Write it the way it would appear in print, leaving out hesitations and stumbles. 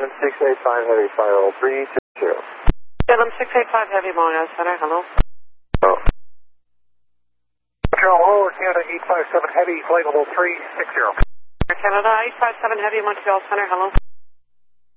7685 Heavy, fire level 320. 7685 Heavy, Montreal Center, hello. Oh. Montreal, hello, Canada 857 Heavy, flight level 360. Canada 857 Heavy, Montreal Center, hello.